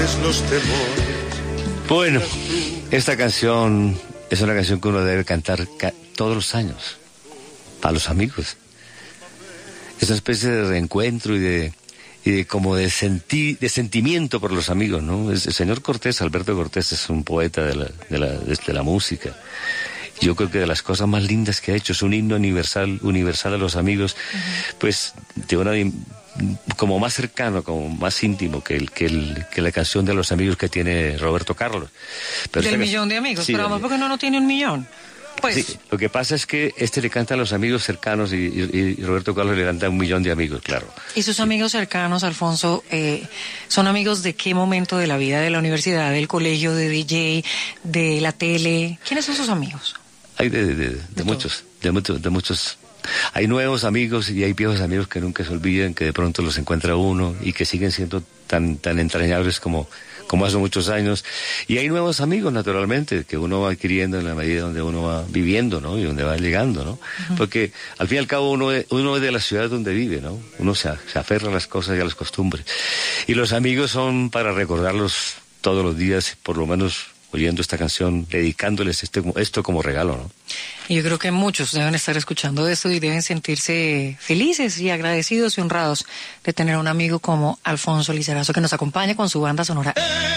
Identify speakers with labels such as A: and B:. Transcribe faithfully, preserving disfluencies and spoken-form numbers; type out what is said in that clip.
A: tienes los temores.
B: Bueno, esta canción es una canción que uno debe cantar ca- todos los años, a los amigos. Es una especie de reencuentro y de, y de como de, senti, de sentimiento por los amigos, ¿no? Es, el señor Cortés, Alberto Cortés, es un poeta de la, de la, de la música. Yo creo que de las cosas más lindas que ha hecho es un himno universal, universal a los amigos, uh-huh. Pues de una como más cercano, como más íntimo que el que el que la canción de los amigos que tiene Roberto Carlos.
C: Pero del millón de amigos, sí, pero además porque no no tiene un millón. Pues
B: sí, lo que pasa es que este le canta a los amigos cercanos y, y, y Roberto Carlos le canta a un millón de amigos, claro.
C: ¿Y sus amigos cercanos, Alfonso, eh, son amigos de qué momento de la vida? ¿De la universidad, del colegio, de D J, de la tele? ¿Quiénes son sus amigos?
B: Hay de, de, de, de, de muchos, de muchos, de muchos. Hay nuevos amigos y hay viejos amigos que nunca se olvidan, que de pronto los encuentra uno y que siguen siendo tan, tan entrañables como, como hace muchos años. Y hay nuevos amigos, naturalmente, que uno va adquiriendo en la medida donde uno va viviendo, ¿no? Y donde va llegando, ¿no? Uh-huh. Porque al fin y al cabo uno es, uno es de la ciudad donde vive, ¿no? Uno se, se aferra a las cosas y a las costumbres. Y los amigos son para recordarlos todos los días, por lo menos oyendo esta canción, dedicándoles este, esto como regalo, ¿no?
C: Y yo creo que muchos deben estar escuchando esto y deben sentirse felices y agradecidos y honrados de tener un amigo como Alfonso Lizarazo, que nos acompaña con su banda sonora.